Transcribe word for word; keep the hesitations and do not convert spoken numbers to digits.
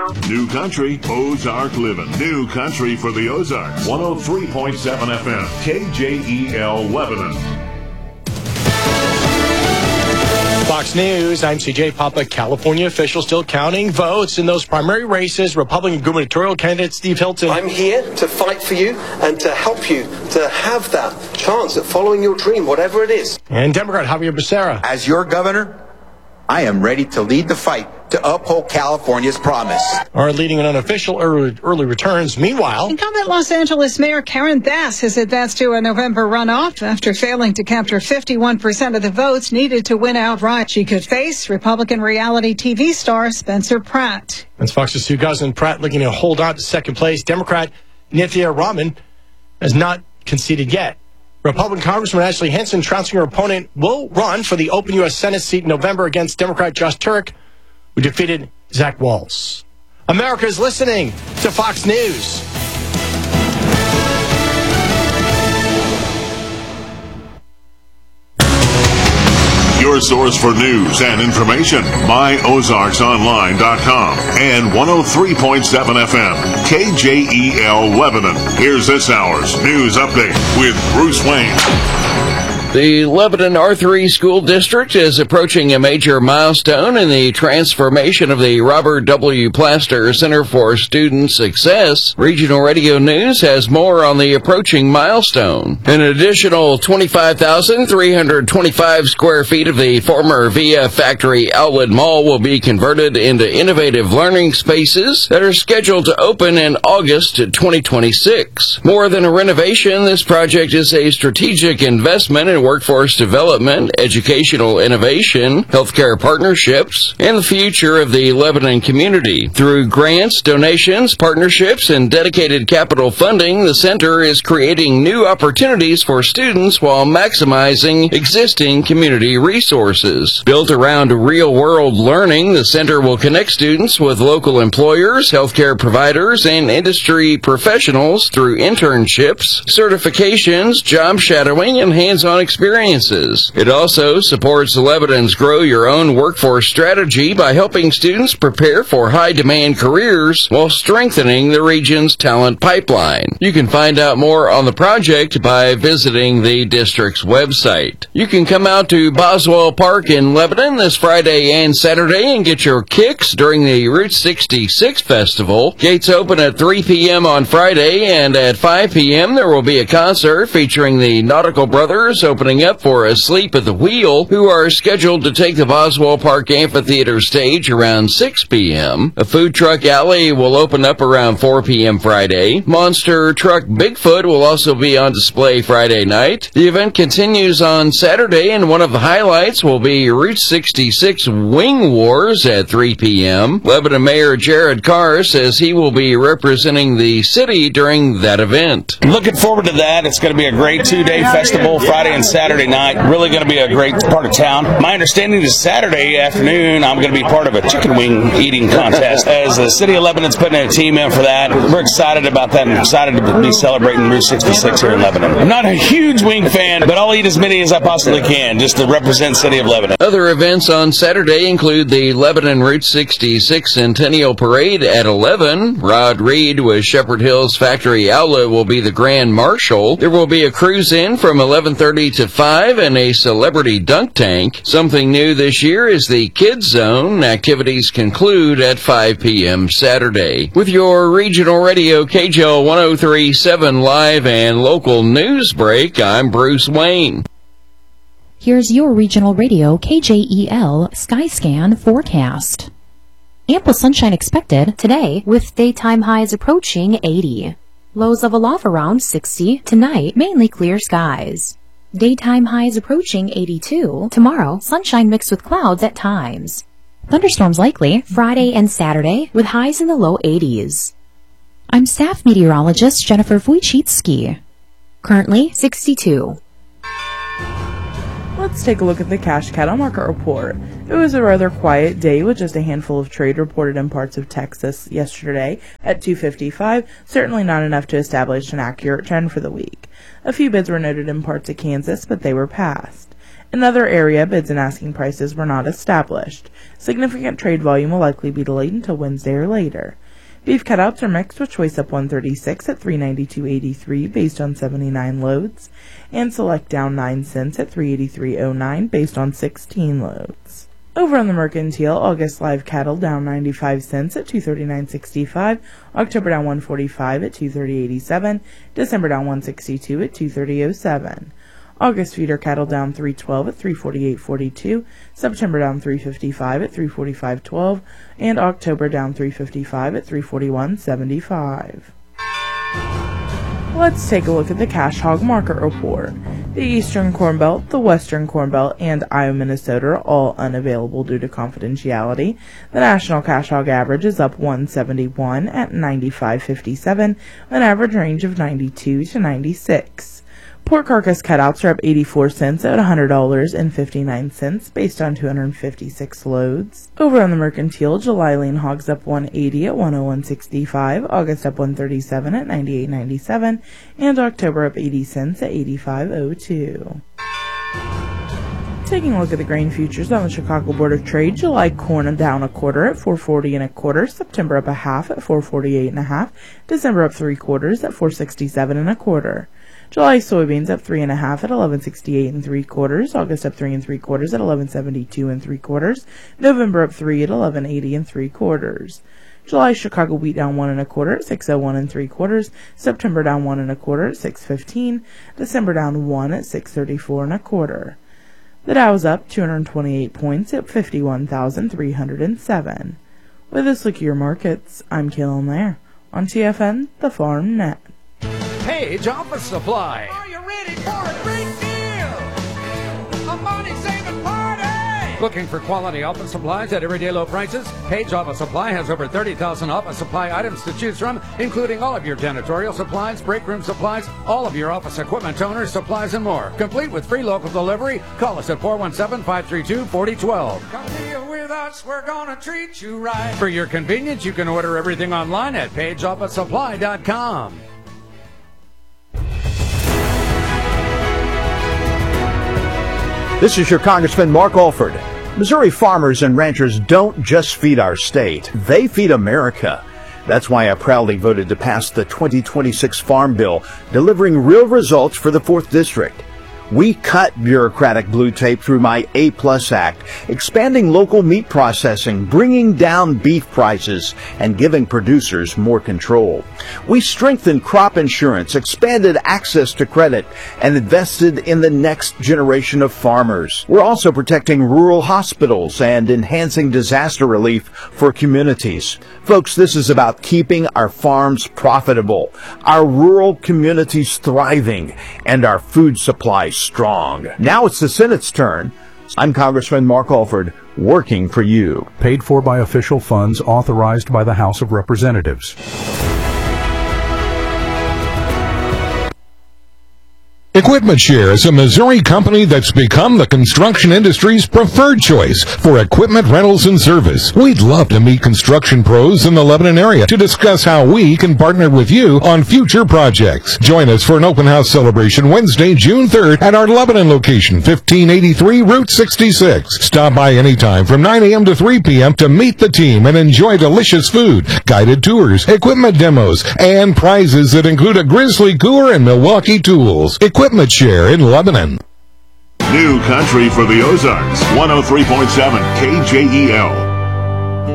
New Country, Ozark Living. New Country for the Ozarks. one oh three point seven F M, K J E L Lebanon. Fox News, I'm C J Papa. California officials still counting votes in those primary races. Republican gubernatorial candidate Steve Hilton. I'm here to fight for you and to help you to have that chance at following your dream, whatever it is. And Democrat Javier Becerra. As your governor, I am ready to lead the fight to uphold California's promise. Are leading an unofficial early, early returns. Meanwhile, incumbent Los Angeles Mayor Karen Bass has advanced to a November runoff after failing to capture fifty-one percent of the votes needed to win outright. She could face Republican reality T V star Spencer Pratt. That's Fox's Sue Guzman. Pratt looking to hold on to second place. Democrat Nithya Raman has not conceded yet. Republican Congressman Ashley Hinson, trouncing her opponent, will run for the open U S Senate seat in November against Democrat Josh Turek, who defeated Zach Walz. America is listening to Fox News. Your source for news and information, my ozarks online dot com and one oh three point seven F M, K J E L Lebanon. Here's this hour's news update with Bruce Wayne. The Lebanon Arthur E. School District is approaching a major milestone in the transformation of the Robert W. Plaster Center for Student Success. Regional Radio News has more on the approaching milestone. An additional twenty-five thousand three hundred twenty-five square feet of the former Via Factory Outlet Mall will be converted into innovative learning spaces that are scheduled to open in August twenty twenty-six. More than a renovation, this project is a strategic investment in workforce development, educational innovation, healthcare partnerships, and the future of the Lebanon community. Through grants, donations, partnerships, and dedicated capital funding, the center is creating new opportunities for students while maximizing existing community resources. Built around real-world learning, the center will connect students with local employers, healthcare providers, and industry professionals through internships, certifications, job shadowing, and hands-on experiences. It also supports Lebanon's Grow Your Own Workforce strategy by helping students prepare for high-demand careers while strengthening the region's talent pipeline. You can find out more on the project by visiting the district's website. You can come out to Boswell Park in Lebanon this Friday and Saturday and get your kicks during the Route sixty-six Festival. Gates open at three p.m. on Friday, and at five p.m. there will be a concert featuring the Nautical Brothers opening up for Asleep at the Wheel, who are scheduled to take the Boswell Park Amphitheater stage around six p.m. A food truck alley will open up around four p.m. Friday. Monster Truck Bigfoot will also be on display Friday night. The event continues on Saturday, and one of the highlights will be Route sixty-six Wing Wars at three p.m. Lebanon Mayor Jared Carr says he will be representing the city during that event. Looking forward to that. It's going to be a great two-day festival, Friday and Saturday night. Really going to be a great part of town. My understanding is Saturday afternoon I'm going to be part of a chicken wing eating contest, as the city of Lebanon's putting a team in for that. We're excited about that and excited to be celebrating Route sixty-six here in Lebanon. I'm not a huge wing fan, but I'll eat as many as I possibly can just to represent the city of Lebanon. Other events on Saturday include the Lebanon Route sixty-six Centennial Parade at eleven. Rod Reed with Shepherd Hills Factory Outlet will be the Grand Marshal. There will be a cruise-in from eleven thirty to five and a celebrity dunk tank. Something new this year is the Kids Zone. Activities conclude at five p.m. Saturday. With your regional radio K J L one oh three point seven live and local news break, I'm Bruce Wayne. Here's your regional radio K J E L Skyscan forecast. Ample sunshine expected today with daytime highs approaching eighty. Lows level off around sixty. Tonight, mainly clear skies. Daytime highs approaching eighty-two. Tomorrow, sunshine mixed with clouds at times. Thunderstorms likely Friday and Saturday with highs in the low eighties. I'm staff meteorologist Jennifer Wojcicki. Currently sixty-two. Let's take a look at the cash cattle market report. It was a rather quiet day with just a handful of trade reported in parts of Texas yesterday at two fifty-five, certainly not enough to establish an accurate trend for the week. A few bids were noted in parts of Kansas, but they were passed. In another area, bids and asking prices were not established. Significant trade volume will likely be delayed until Wednesday or later. Beef cutouts are mixed with choice up one thirty-six at three ninety-two eighty-three based on seventy-nine loads, and select down nine cents at three eighty-three oh nine based on sixteen loads. Over on the Mercantile, August live cattle down ninety-five cents at two thirty-nine sixty-five, October down one forty-five at two thirty eighty-seven, December down one sixty-two at two thirty oh seven. August feeder cattle down three twelve at three forty-eight forty-two, September down three fifty-five at three forty-five twelve, and October down three fifty-five at three forty-one seventy-five. Let's take a look at the cash hog market report. The Eastern Corn Belt, the Western Corn Belt, and Iowa, Minnesota are all unavailable due to confidentiality. The national cash hog average is up one seventy-one at ninety-five fifty-seven, an average range of ninety-two to ninety-six. Pork carcass cutouts are up eighty-four cents at one hundred dollars and fifty-nine cents based on two hundred fifty-six loads. Over on the Mercantile, July lean hogs up one eighty at one oh one sixty-five, August up one thirty-seven at ninety-eight ninety-seven, and October up eighty cents at eighty-five oh two. Taking a look at the grain futures on the Chicago Board of Trade, July corn down a quarter at four forty and a quarter, September up a half at four forty-eight and a half, December up three quarters at four sixty-seven and a quarter. July soybeans up three and a half at eleven sixty-eight and three quarters, August up three and three quarters at eleven seventy-two and three quarters, November up three at eleven eighty and three quarters. July Chicago wheat down one and a quarter at six oh one and three quarters, September down one and a quarter at six fifteen, December down one at six thirty-four and a quarter. The Dow's up two hundred twenty-eight points at fifty-one thousand three hundred seven. With this look at your markets, I'm Kaylin Lair on T F N, the Farm Net. Page Office Supply. Are you ready for a great deal? A money-saving party! Looking for quality office supplies at everyday low prices? Page Office Supply has over thirty thousand office supply items to choose from, including all of your janitorial supplies, break room supplies, all of your office equipment toners, supplies, and more. Complete with free local delivery. Call us at four one seven, five three two, four zero one two. Come deal with us, we're gonna treat you right. For your convenience, you can order everything online at page office supply dot com. This is your Congressman Mark Alford. Missouri farmers and ranchers don't just feed our state, they feed America. That's why I proudly voted to pass the twenty twenty-six Farm Bill, delivering real results for the fourth District. We cut bureaucratic blue tape through my A Plus Act, expanding local meat processing, bringing down beef prices, and giving producers more control. We strengthened crop insurance, expanded access to credit, and invested in the next generation of farmers. We're also protecting rural hospitals and enhancing disaster relief for communities. Folks, this is about keeping our farms profitable, our rural communities thriving, and our food supply strong. Now it's the Senate's turn. I'm Congressman Mark Alford, working for you. Paid for by official funds authorized by the House of Representatives. Equipment Share is a Missouri company that's become the construction industry's preferred choice for equipment rentals and service. We'd love to meet construction pros in the Lebanon area to discuss how we can partner with you on future projects. Join us for an open house celebration Wednesday, June third at our Lebanon location, fifteen eighty-three Route sixty-six. Stop by anytime from nine a.m. to three p.m. to meet the team and enjoy delicious food, guided tours, equipment demos, and prizes that include a Grizzly cooler and Milwaukee tools. Equipment Share in Lebanon. New country for the Ozarks, one oh three point seven K J E L.